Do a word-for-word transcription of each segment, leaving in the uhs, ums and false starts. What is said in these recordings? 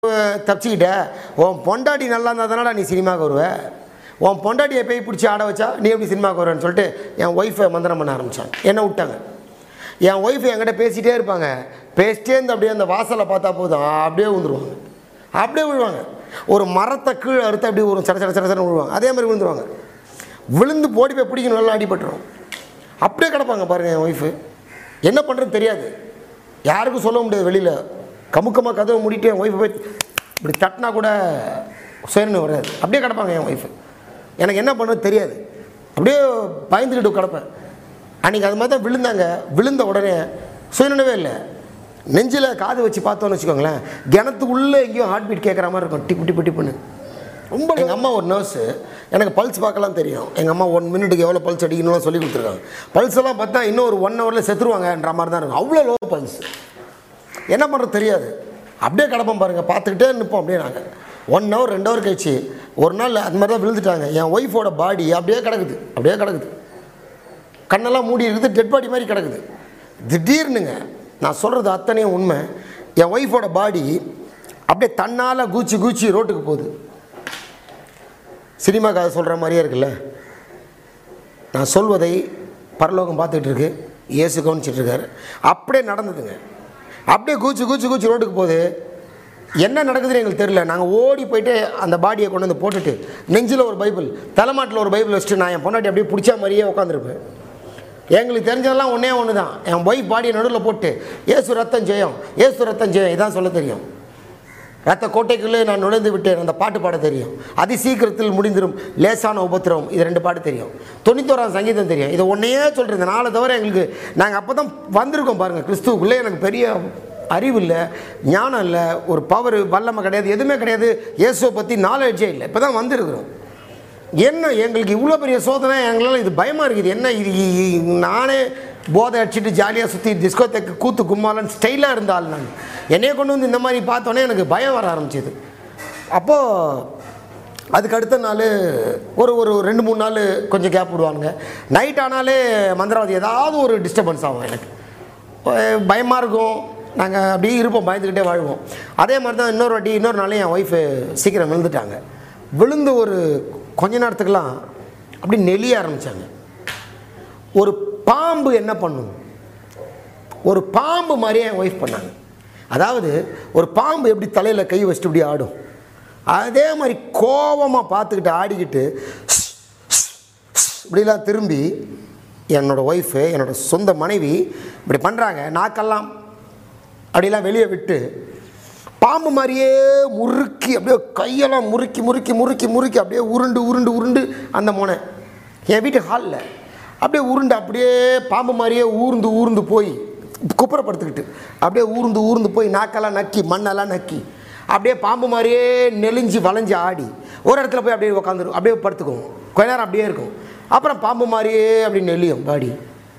தப்பிச்சுக்கிட்ட உன் பொண்டாட்டி நல்லா இருந்தால் தானடா நீ சினிமாவுக்கு வருவ, உன் பொண்டாட்டியை போய் பிடிச்சி ஆட வச்சா நீ எப்படி சினிமாவுக்கு வருவேன்னு சொல்லிட்டு என் ஒய்ஃபை மந்திரம் பண்ண ஆரம்பித்தாங்க. என்னை விட்டாங்க. என் ஒய்ஃபு என்கிட்ட பேசிகிட்டே இருப்பாங்க. பேசிட்டே இருந்து அப்படியே அந்த வாசலை பார்த்தா போதும் அப்படியே விழுந்துருவாங்க, அப்படியே விழுவாங்க. ஒரு மரத்தை கீழே அறுத்து அப்படியே ஒரு சட சட சட சடன்னு விழுவாங்க. அதே மாதிரி விழுந்துருவாங்க. விழுந்து போடி போய் பிடிக்கணும், நல்லா அடிபட்டுரும். அப்படியே கிடப்பாங்க பாருங்கள். என் ஒய்ஃபு என்ன பண்ணுறதுன்னு தெரியாது, யாருக்கும் சொல்ல முடியாது. வெளியில் கமுக்கமாக கதவை மூடிட்டு என் ஒய்ஃபை போய் இப்படி தட்டினா கூட சுயநினைவு வராது. அப்படியே கிடப்பாங்க என் ஒய்ஃபு. எனக்கு என்ன பண்ணுறது தெரியாது, அப்படியே பயந்துக்கிட்டு கிடப்பேன். அன்றைக்கி அது மாதிரி தான் விழுந்தாங்க. விழுந்த உடனே சுயநினைவே இல்லை. நெஞ்சில் காது வச்சு பார்த்தோன்னு வச்சுக்கோங்களேன், கிணத்துக்குள்ளே எங்கேயும் ஹார்ட் பீட் கேட்குற மாதிரி இருக்கும், டிப்பு டிப்பு டிப்புன்னு. ரொம்ப எங்கள் அம்மா ஒரு நர்ஸு, எனக்கு பல்ஸ் பார்க்கலாம் தெரியும். எங்கள் அம்மா ஒன் மினிட்டுக்கு எவ்வளோ பல்ஸ் அடிக்கணும்னு சொல்லி கொடுத்துருக்காங்க. பல்ஸ் எல்லாம் பார்த்தா இன்னும் ஒரு ஒன் ஹவரில் செத்துருவாங்கன்ற மாதிரி தான் இருக்கும், அவ்வளோ லோ பல்ஸ். என்ன பண்ணுறது தெரியாது, அப்படியே கிடப்போம் பாருங்கள். பார்த்துக்கிட்டே நிற்போம் அப்படியே. நாங்கள் ஒன் ஹவர் ரெண்டு ஹவர் கழிச்சு ஒரு நாள் அது மாதிரி தான் விழுந்துட்டாங்க. என் ஒய்ஃபோட பாடி அப்படியே கிடக்குது, அப்படியே கிடக்குது, கண்ணெல்லாம் மூடி இருக்குது, டெட் பாடி மாதிரி கிடக்குது. திடீர்னுங்க, நான் சொல்கிறது அத்தனையும் உண்மை, என் ஒய்ஃபோட பாடி அப்படியே தன்னால் கூச்சி கூச்சி ரோட்டுக்கு போகுது. சினிமா கதை சொல்கிற மாதிரியே இருக்குல்ல. நான் சொல்வதை பரலோகம் பார்த்துக்கிட்டு இருக்கு, இயேசு கவனிச்சிட்ருக்காரு. அப்படியே நடந்ததுங்க. அப்படியே கூச்சி கூச்சி கூச்சி ரோட்டுக்கு போகுது. என்ன நடக்குதுன்னு எங்களுக்கு தெரியல. நாங்கள் ஓடி போய்ட்டு அந்த பாடியை கொண்டு வந்து போட்டுட்டு நெஞ்சில் ஒரு பைபிள், தலைமாட்டில் ஒரு பைபிள் வச்சுட்டு நான் என் பொண்டாட்டி அப்படியே பிடிச்ச மாதிரியே உட்காந்துருப்பேன். எங்களுக்கு தெரிஞ்சதெல்லாம் ஒன்றே ஒன்று தான், என் ஒய்ஃப் பாடியை நடுவில் போட்டு ஏசு ரத்தம் ஜெயம், ஏசு ரத்தம் ஜெயம் இதான் சொல்ல தெரியும். ரத்த கோட்டைக்குள்ளே நான் நுழைந்து விட்டேன் அந்த பாட்டு பாட தெரியும். அதி சீக்கிரத்தில் முடிந்திரும் லேசான உபத்திரவம் இது ரெண்டு பாட்டு தெரியும். தொண்ணூத்தோராம் சங்கீதம் தெரியும். இதை ஒன்றையே சொல்கிறது நாளை தவிர எங்களுக்கு நாங்கள் அப்போ தான் வந்திருக்கோம் பாருங்கள் கிறிஸ்துவுக்குள்ளே. எனக்கு பெரிய அறிவு இல்லை, ஞானம் இல்லை, ஒரு பவர் வல்லமை கிடையாது, எதுவுமே கிடையாது. இயேசுவை பற்றி நாலேஜே இல்லை, இப்போ தான் வந்திருக்கிறோம். என்ன எங்களுக்கு இவ்வளோ பெரிய சோதனை, எங்களால் இது பயமாக இருக்குது. என்ன இது, நானே போதை அடிச்சுட்டு ஜாலியாக சுற்றி டிஸ்கோத்தேக்கு கூத்து கும்மாலன்னு ஸ்டைலாக இருந்தால் நான் என்னையே கொண்டு வந்து இந்த மாதிரி பார்த்தோன்னே எனக்கு பயம் வர ஆரம்பிச்சிது. அப்போது அதுக்கு அடுத்த நாள் ஒரு ஒரு ரெண்டு மூணு நாள் கொஞ்சம் கேப் விடுவானுங்க. நைட் ஆனாலே மந்திரவாதி ஏதாவது ஒரு டிஸ்டர்பன்ஸ் ஆகும், எனக்கு பயமாக இருக்கும். நாங்கள் அப்படியே இருப்போம், பயந்துக்கிட்டே வாழ்வோம். அதே மாதிரி தான் இன்னொரு வாட்டி இன்னொரு நாளே என் ஒய்ஃபு சீக்கிரம் விழுந்துட்டாங்க. விழுந்து ஒரு கொஞ்ச நேரத்துக்கெல்லாம் அப்படி நெளிய ஆரம்பித்தாங்க. ஒரு பாம்பு என்ன பண்ணும், ஒரு பாம்பு மாதிரியே என் ஒய்ஃப் பண்ணாங்க. அதாவது ஒரு பாம்பு எப்படி தலையில் கை வச்சுட்டு இப்படி ஆடும், அதே மாதிரி கோபமாக பார்த்துக்கிட்டு ஆடிக்கிட்டு இப்படிலாம் திரும்பி என்னோடய ஒய்ஃபு என்னோடய சொந்த மனைவி இப்படி பண்ணுறாங்க. நாக்கெல்லாம் அப்படிலாம் வெளியே விட்டு பாம்பு மாதிரியே முறுக்கி அப்படியே கையெல்லாம் முறுக்கி முறுக்கி முறுக்கி முறுக்கி அப்படியே உருண்டு உருண்டு உருண்டு அந்த மோனை என் வீட்டு ஹாலில் அப்படியே உருண்டு அப்படியே பாம்பு மாதிரியே ஊர்ந்து ஊர்ந்து போய் குப்புறப்படுத்திக்கிட்டு அப்படியே ஊர்ந்து ஊர்ந்து போய் நாக்கெல்லாம் நக்கி மண்ணெல்லாம் நக்கி அப்படியே பாம்பு மாதிரியே நெளிஞ்சு வளைஞ்சு ஆடி ஒரு இடத்துல போய் அப்படியே உட்காந்துரும், அப்படியே படுத்துக்கும், கொஞ்ச நேரம் அப்படியே இருக்கும். அப்புறம் பாம்பு மாதிரியே அப்படி நெளியும் பாடி.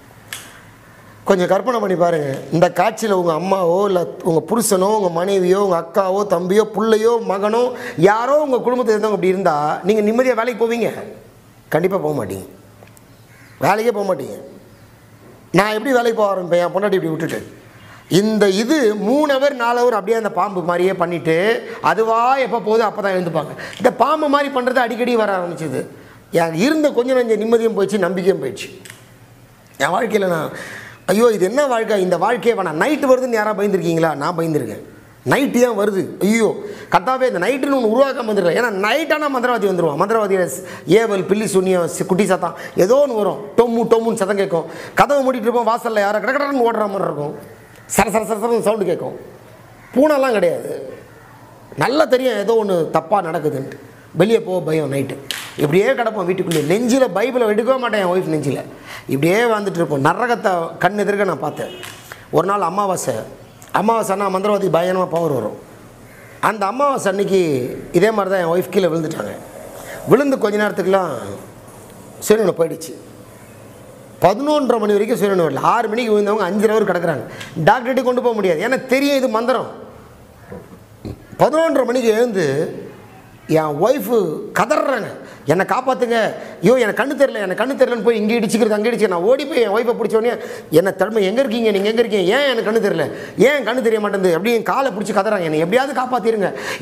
கொஞ்சம் கற்பனை பண்ணி பாருங்கள், இந்த காட்சியில் உங்கள் அம்மாவோ இல்லை உங்கள் புருஷனோ உங்கள் மனைவியோ உங்கள் அக்காவோ தம்பியோ பிள்ளையோ மகனோ யாரோ உங்கள் குடும்பத்தில் இருந்தவங்க அப்படி இருந்தால் நீங்கள் நிம்மதியாக வேலைக்கு போவீங்க? கண்டிப்பாக போக மாட்டீங்க, வேலைக்கே போக மாட்டீங்க. நான் எப்படி வேலைக்கு போக ஆரம்பிப்பேன், என் பொண்டாட்டி இப்படி விட்டுட்டு இந்த இது மூணு ஹவர் நாலு ஹவர் அப்படியே அந்த பாம்பு மாதிரியே பண்ணிவிட்டு அதுவாக எப்போ போகுது அப்போ தான் எழுந்துப்பாங்க. இந்த பாம்பு மாதிரி பண்ணுறது அடிக்கடி வர ஆரம்பிச்சிது. என் இருந்த கொஞ்சம் கொஞ்சம் நிம்மதியும் போயிடுச்சு, நம்பிக்கையும் போயிடுச்சு. என் வாழ்க்கையில் நான் ஐயோ இது என்ன வாழ்க்கை, இந்த வாழ்க்கையே வேணாம். நைட்டு வருதுன்னு யாராவது பயந்துருக்கீங்களா? நான் பயந்துருக்கேன். நைட்டு ஏன் வருது, ஐயோ கத்தாவே இந்த நைட்டுன்னு ஒன்று உருவாக்க வந்துடல. ஏன்னா நைட்டானால் மந்திரவாதி வந்துடுவான். மந்திரவாதியோட ஏவல் பில்லி சுண்ணியம் குட்டி சத்தம் ஏதோ ஒன்று வரும், டொம்மு டொம்முன்னு சத்தம் கேட்கும். கதவை மூடிட்டு இருப்போம், வாசலில் யாரை கடற்கடன்னு ஓடுற மாதிரி இருக்கும், சர சர சரசரன்னு சவுண்டு கேட்கும். பூனைலாம் கிடையாது, நல்லா தெரியும் ஏதோ ஒன்று தப்பாக நடக்குதுன்ட்டு. வெளியே போக பயம். நைட்டு இப்படியே கிடப்போம் வீட்டுக்குள்ளே. நெஞ்சில் பைபிளை எடுக்கவே மாட்டேன் என் ஒய்ஃப் நெஞ்சில். இப்படியே வந்துட்டு இருப்போம். நரகத்தை கண் எதிர்க்க நான் பார்த்தேன். ஒரு நாள் அமாவாசை, அமாவாசைன்னா மந்திரவாதி பயங்கரமாக பவர் வரும். அந்த அமாவாசை அன்னைக்கு இதே மாதிரி தான் என் ஒய்ஃப் கீழே விழுந்துட்டாங்க. விழுந்து கொஞ்ச நேரத்துக்குலாம் சூரியனை போயிடுச்சு. பதினொன்றரை மணி வரைக்கும் சூரியனை வரல. ஆறு மணிக்கு விழுந்தவங்க அஞ்சரை ஹவர் கிடக்குறாங்க. டாக்டர்கிட்ட கொண்டு போக முடியாது, ஏன்னா தெரியும் இது மந்திரம். பதினொன்றரை மணிக்கு எழுந்து என் ஒய்ஃபு கதறாங்க, என்னை காப்பாற்றுங்க, ஐயோ எனக்கு கண்ணு தெரியல, எனக்கு கண்ணு தெரியலன்னு போய் இங்கே இடிச்சிக்கிறது அங்கே இடிச்சு நான் ஓடி போய் என் ஒய்ஃபை பிடிச்சோடனே என்ன தடுமை, எங்கே இருக்கீங்க நீங்கள், எங்கே இருக்கீங்க, ஏன் எனக்கு கண்ணு தெரியல, ஏன் கண்ணு தெரிய மாட்டேங்குது அப்படி என் காலை பிடிச்சி கதறாங்க, என்னை எப்படியாவது காப்பாற்றிருங்க.